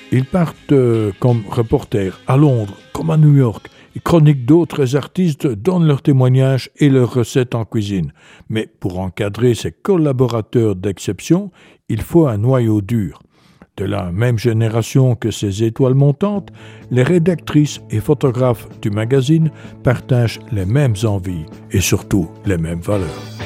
Ils partent comme reporters à Londres, comme à New York. Ils chroniquent d'autres artistes, donnent leurs témoignages et leurs recettes en cuisine. Mais pour encadrer ces collaborateurs d'exception, il faut un noyau dur. De la même génération que ces étoiles montantes, les rédactrices et photographes du magazine partagent les mêmes envies et surtout les mêmes valeurs.